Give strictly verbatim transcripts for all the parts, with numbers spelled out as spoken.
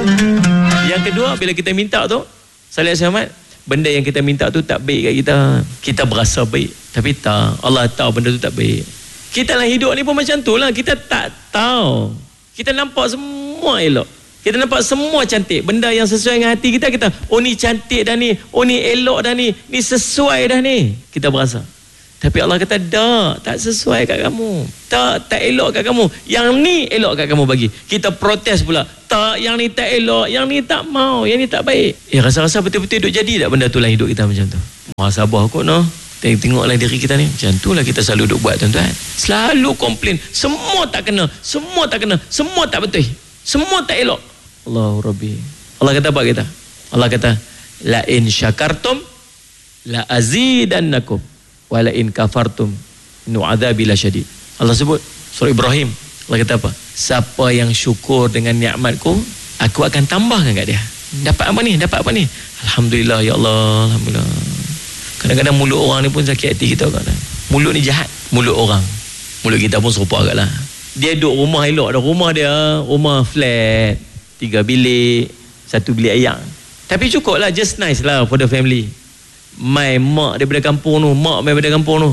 Yang kedua, bila kita minta tu, Salih Ahmad, benda yang kita minta tu tak baik kat kita. Kita berasa baik, tapi tak. Allah tahu benda tu tak baik. Kita dalam hidup ni pun macam tu lah. Kita tak tahu. Kita nampak semua elok. Kita nampak semua cantik. Benda yang sesuai dengan hati kita, kita, oh ni cantik dah ni. Oh ni elok dah ni. Ni sesuai dah ni. Kita berasa. Tapi Allah kata, tak. Tak sesuai kat kamu. Tak, tak elok kat kamu. Yang ni elok kat kamu bagi. Kita protes pula. Tak, yang ni tak elok. Yang ni tak mau. Yang ni tak baik. Eh, rasa-rasa betul-betul duk jadi tak benda tu lah hidup kita macam tu? Muhasabah kot noh. Tengok-tengoklah diri kita ni. Macam tu lah kita selalu duk buat, tuan-tuan. Selalu komplain. Semua tak kena. Semua tak kena. Semua tak betul. Semua tak elok. Allahu Rabbi. Allah kata apa kita? Allah kata, la in syakartum la azidannakum wa la in kafartum nu'adzabi lasyadid. Allah sebut surah Ibrahim. Allah kata apa? Siapa yang syukur dengan nikmatku, aku akan tambahkan kat dia. Dapat apa ni? Dapat apa ni? Alhamdulillah ya Allah, alhamdulillah. Kadang-kadang mulut orang ni pun sakit hati kita kan. Mulut ni jahat, mulut orang. Mulut kita pun serupa agaklah. Dia duduk rumah elok dah, rumah dia rumah flat, tiga bilik, satu bilik ayam. Tapi cukup lah, just nice lah for the family. My mak daripada kampung tu, mak daripada kampung tu,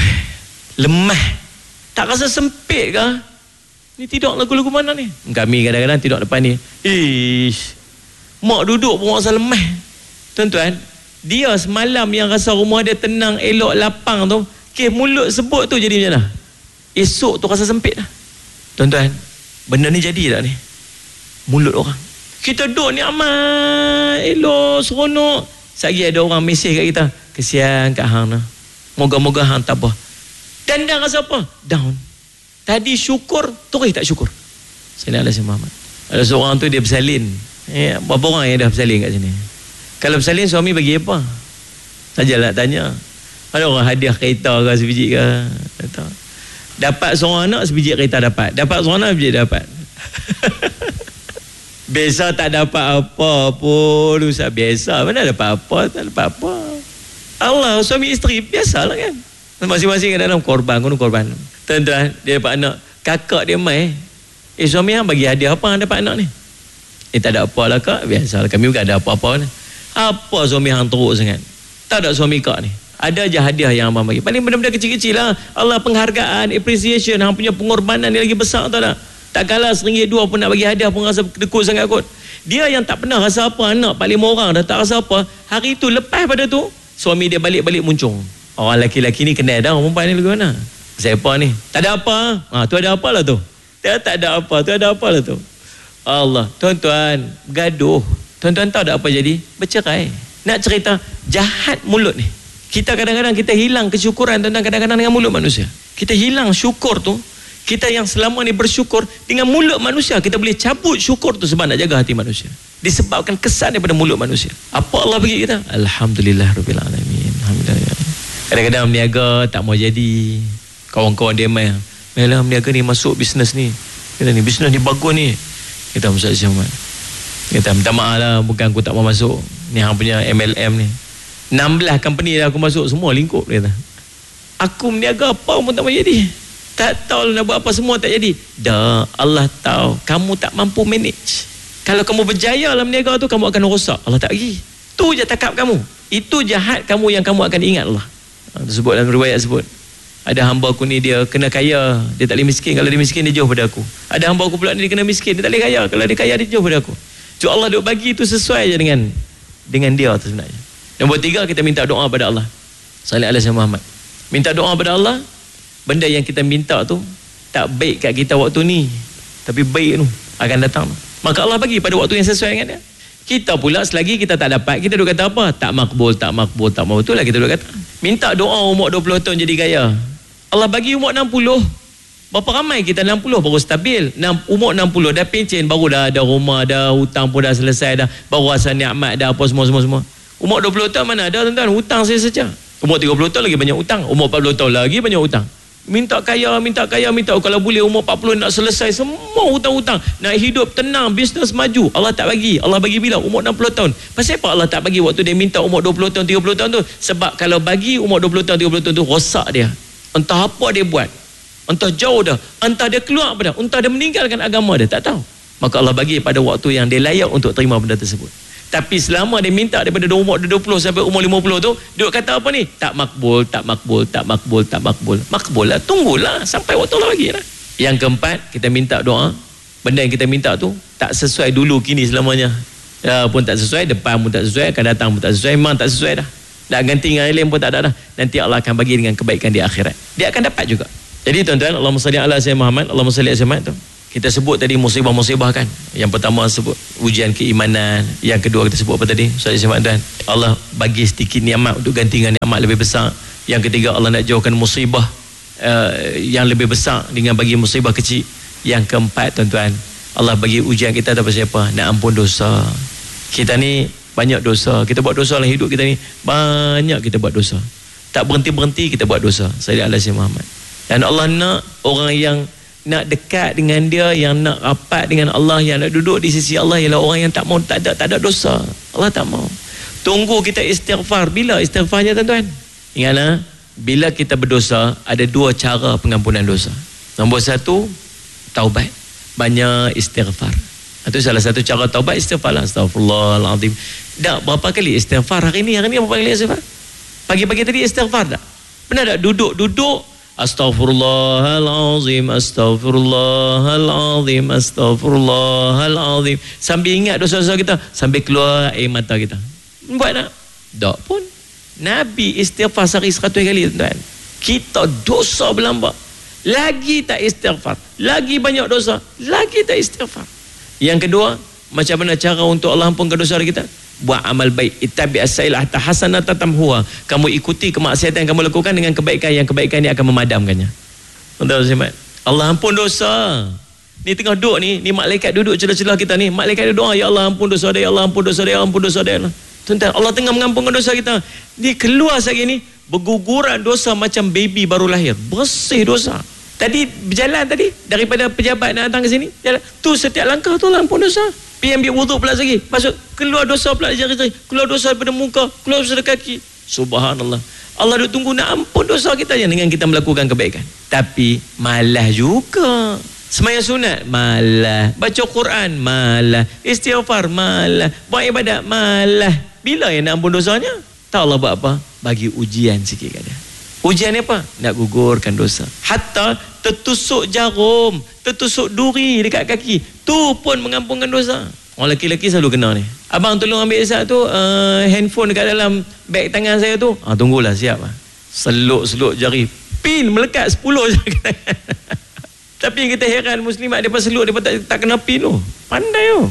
lemah. Tak rasa sempit ke? Ni tidur lagu-lagu mana ni? Kami kadang-kadang tidur depan ni. Ish, mak duduk pun rasa lemah. Tuan-tuan, dia semalam yang rasa rumah dia tenang, elok, lapang tu, okay, mulut sebut tu jadi macam mana? Esok tu rasa sempit dah. Tuan-tuan, benda ni jadi tak ni? Mulut orang. Kita duduk ni amat elok, seronok. Sagi ada orang mesej kat kita, kesian kat hang lah, moga-moga hang tabah. Dan dah rasa apa? Down. Tadi syukur, terus tak syukur. Sayyidina Ali Muhammad, ada seorang tu dia bersalin. Eh, berapa orang yang dah bersalin kat sini? Kalau bersalin suami bagi apa? Sajalah tanya. Ada orang hadiah kereta ke sebiji ke? Dapat seorang anak sebiji kereta dapat. Dapat seorang anak sebiji dapat. Biasa tak dapat apa pun. Ustaz biasa. Mana dapat apa? Tak dapat apa. Allah, suami isteri biasalah kan. Masing-masing kadang-kadang korban, kono korban. Tuan-tuan, dia dapat anak. Kakak dia mai. Eh suami hang bagi hadiah apa hang dapat anak ni? Eh tak ada apa lah kak. Biasalah, kami bukan ada apa-apa ni. Apa suami hang teruk sangat? Tak ada suami kak ni. Ada je hadiah yang abang bagi. Paling benda-benda kecil-kecil lah. Allah penghargaan, appreciation. Hang punya pengorbanan dia lagi besar tau tak? Tak kalah seringgit dua pun nak bagi hadiah pun rasa dekut sangat kot. Dia yang tak pernah rasa apa, anak paling orang dah tak rasa apa. Hari tu lepas pada tu, suami dia balik-balik muncung. Orang lelaki-lelaki ni kenal dah, orang perempuan ni lagu mana? Siapa ni? Tak ada apa. Ha, tu ada apa lah tu? Tak, tak ada apa, tu ada apa lah tu? Allah, tuan-tuan, gaduh. Tuan-tuan tahu tak apa jadi? Bercerai. Nak cerita, jahat mulut ni. Kita kadang-kadang kita hilang kesyukuran, tuan-tuan, kadang-kadang dengan mulut manusia. Kita hilang syukur tu. Kita yang selama ni bersyukur dengan mulut manusia, kita boleh cabut syukur tu sebab nak jaga hati manusia. Disebabkan kesan daripada mulut manusia. Apa Allah bagi kita? Alhamdulillah Rabbil Alamin. Alhamdulillah. Kadang-kadang berniaga tak mau jadi. Kawan-kawan dia main. Malah berniaga ni masuk bisnes ni. Kita ni bisnes ni bagus ni. Kita Ustaz Syahmat. Kita minta maaf lah, bukan aku tak mau masuk. Ni hang punya M L M ni. enam belas company dah aku masuk, semua lingkup dia kata. Aku berniaga apa pun tak mau jadi. Tak tahu nak buat apa, semua tak jadi. Dah, Allah tahu kamu tak mampu manage. Kalau kamu berjaya dalam niaga tu, kamu akan rosak. Allah tak bagi. Tu je takap kamu. Itu jahat kamu yang kamu akan ingat Allah. Tersebut dalam riwayat sebut. Ada hamba aku ni dia kena kaya, dia tak boleh miskin. Kalau dia miskin dia jauh pada aku. Ada hamba aku pula ni dia kena miskin, dia tak boleh kaya. Kalau dia kaya dia jauh pada aku. Cuma Allah duk bagi itu sesuai je dengan dengan dia tu sebenarnya. Nombor tiga, kita minta doa pada Allah. Salih alaihi Muhammad. Minta doa pada Allah. Benda yang kita minta tu tak baik kat kita waktu ni, tapi baik tu akan datang. Maka Allah bagi pada waktu yang sesuai dengan dia. Kita pula selagi kita tak dapat, kita duk kata apa? Tak makbul, tak makbul, tak makbul. Itulah kita duk kata. Minta doa umur dua puluh tahun jadi kaya. Allah bagi umur enam puluh. Berapa ramai kita enam puluh baru stabil. Umur enam puluh dah pencen, baru dah ada rumah, dah hutang pun dah selesai dah. Baru rasa nikmat dah apa semua-semua. Umur dua puluh tahun mana ada tuan-tuan? Hutang saya saja. Umur tiga puluh tahun lagi banyak hutang. Umur empat puluh tahun lagi banyak hutang. Minta kaya, minta kaya, minta. Kalau boleh umur empat puluh nak selesai semua hutang-hutang. Nak hidup tenang, bisnes maju. Allah tak bagi. Allah bagi bila? Umur enam puluh tahun. Pasal apa Allah tak bagi waktu dia minta umur dua puluh tahun, tiga puluh tahun tu? Sebab kalau bagi umur dua puluh tahun, tiga puluh tahun tu, rosak dia. Entah apa dia buat. Entah jauh dah. Entah dia keluar apa dah. Entah dia meninggalkan agama dia. Tak tahu. maka Allah bagi pada waktu yang dia layak untuk terima benda tersebut. Tapi selama dia minta daripada umur dua puluh sampai umur lima puluh tu, duk kata apa ni? Tak makbul, tak makbul, tak makbul, tak makbul. Makbul lah, tunggulah sampai waktu Allah bagi lah. Yang keempat, kita minta doa. Benda yang kita minta tu tak sesuai dulu kini selamanya. Ya, pun tak sesuai, depan pun tak sesuai, akan datang pun tak sesuai, memang tak sesuai dah. Nak ganti dengan lain pun tak ada dah. Nanti Allah akan bagi dengan kebaikan di akhirat. Dia akan dapat juga. Jadi tuan-tuan, Allahumma salli ala sayyidina Muhammad, Allahumma salli ala sayyidina tu. Kita sebut tadi musibah-musibah kan. Yang pertama sebut ujian keimanan. Yang kedua kita sebut apa tadi? Ustaz Ismail tuan. Allah bagi sedikit nikmat untuk ganti dengan nikmat lebih besar. Yang ketiga Allah nak jauhkan musibah uh, yang lebih besar dengan bagi musibah kecil. Yang keempat tuan-tuan, Allah bagi ujian kita atas siapa? Nak ampun dosa. Kita ni banyak dosa. Kita buat dosa dalam hidup kita ni. Banyak kita buat dosa. Tak berhenti-berhenti kita buat dosa. Sallallahu alaihi Muhammad. Dan Allah nak orang yang nak dekat dengan dia, yang nak rapat dengan Allah, yang nak duduk di sisi Allah ialah orang yang tak mau, tak ada, tak ada dosa. Allah tak mau. Tunggu kita istighfar. Bila istighfarnya tuan-tuan? Ingatlah, bila kita berdosa, ada dua cara pengampunan dosa. Nombor satu, taubat. Banyak istighfar. Itu salah satu cara taubat, istighfar lah. Astaghfirullahaladzim. Tak, berapa kali istighfar hari ni? Hari ni berapa kali istighfar? Pagi-pagi tadi istighfar tak? Pernah tak duduk-duduk Astaghfirullahalazim, astaghfirullahalazim, astaghfirullahalazim, sambil ingat dosa-dosa kita, sambil keluar air mata kita. Buat tak? Tak pun. Nabi istighfar sehari seratus kali tuan. Kita dosa berlambak, lagi tak istighfar, lagi banyak dosa, lagi tak istighfar. Yang kedua, macam mana cara untuk Allah ampunkan dosa kita? Buat amal baik. Ittabi as-sayyi'ah hasanatan tamhuha. Kamu ikuti kemaksiatan yang kamu lakukan dengan kebaikan, yang kebaikan ini akan memadamkannya. Tuan-tuan, Allah ampun dosa. Ni tengah duduk ni, ni malaikat duduk celah-celah kita ni. Malaikat doa, ya Allah ampun dosa dia, ya Allah ampun dosa dia, ya Allah ampun dosa dia. Tuan-tuan, Allah tengah mengampunkan dosa kita. Ni keluar sekali ni berguguran dosa macam baby baru lahir. Bersih dosa. Tadi berjalan tadi daripada pejabat nak datang ke sini, jalan. Tu setiap langkah tu Allah ampun dosa. Pergi ambil wuduk pula lagi. Masuk, keluar dosa pula jari-jari. Keluar dosa daripada muka, keluar dosa daripada kaki. Subhanallah. Allah duk tunggu nak ampun dosa kita je dengan kita melakukan kebaikan. Tapi malas juga. Sembahyang sunat, malas. Baca Quran, malas. Istighfar, malas. Buat ibadat, malas. Bila yang nak ampun dosanya? Tak Allah buat apa? Bagi ujian sikit kat dia. Ujian apa? Nak gugurkan dosa. Hatta tertusuk jarum, tertusuk duri dekat kaki, tu pun mengampunkan dosa. Orang lelaki-lelaki selalu kena ni. Abang tolong ambil satu uh, handphone dekat dalam beg tangan saya tu. Ah, tunggulah, siap lah. Seluk-seluk jari, pin melekat sepuluh jari tangan. Tapi yang kita heran muslimat, dia seluk, dia tak, tak kena pin tu. Pandai tu.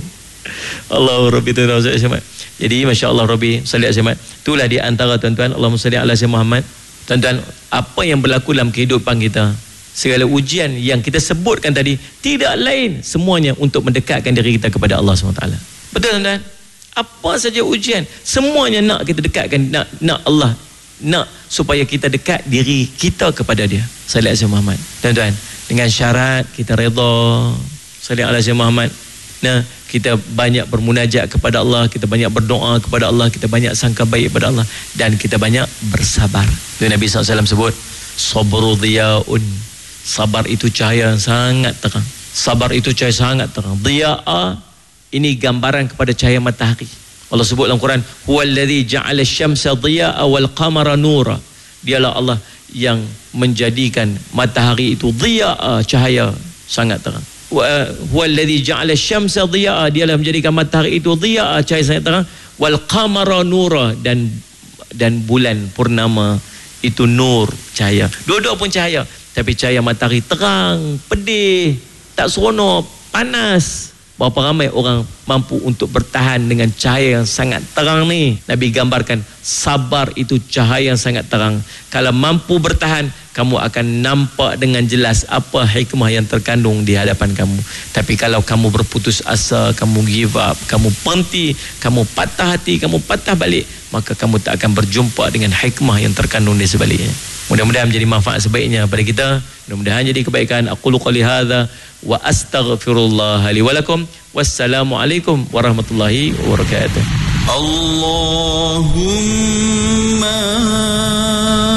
Allah Rabbi tu. Jadi Masya Allah Rabbi salli alaihi wasallam. Itulah di antara tuan-tuan, Allahumma salli ala sayyidina Muhammad. Tuan-tuan, apa yang berlaku dalam kehidupan kita, segala ujian yang kita sebutkan tadi, tidak lain semuanya untuk mendekatkan diri kita kepada Allah subhanahu wa taala. Betul tuan-tuan? Apa saja ujian, semuanya nak kita dekatkan, nak, nak Allah, nak supaya kita dekat diri kita kepada dia. Sallallahu alaihi Muhammad. Tuan-tuan, dengan syarat kita redha. Sallallahu alaihi Muhammad. Nah, kita banyak bermunajat kepada Allah, kita banyak berdoa kepada Allah, kita banyak sangka baik kepada Allah, dan kita banyak bersabar. Itu Nabi sallallahu alaihi wasallam sebut, sabru dhiyaun. Sabar itu cahaya yang sangat terang. Sabar itu cahaya sangat terang. Dhiya'a, ini gambaran kepada cahaya matahari. Allah sebut dalam Quran, huwallazi ja'ala asy-syamsa dhiya'a wal qamara nura. Dialah Allah yang menjadikan matahari itu dhiya'a, cahaya sangat terang. Huwallazi ja'ala asy-syamsa dhiya'a, dialah menjadikan matahari itu dhiya'a, cahaya sangat terang, wal qamara nura, dan dan bulan purnama itu nur, cahaya. Dua-dua pun cahaya, tapi cahaya matahari terang, pedih, tak seronok, panas. Berapa ramai orang mampu untuk bertahan dengan cahaya yang sangat terang ni? Nabi gambarkan, sabar itu cahaya yang sangat terang. Kalau mampu bertahan, kamu akan nampak dengan jelas apa hikmah yang terkandung di hadapan kamu. Tapi kalau kamu berputus asa, kamu give up, kamu berhenti, kamu patah hati, kamu patah balik, maka kamu tak akan berjumpa dengan hikmah yang terkandung di sebaliknya. Mudah-mudahan menjadi manfaat sebaiknya pada kita. Mudah-mudahan jadi kebaikan. Aqulu qali hadza wa astaghfirullah li wa lakum. Wassalamualaikum warahmatullahi wabarakatuh. Allahumma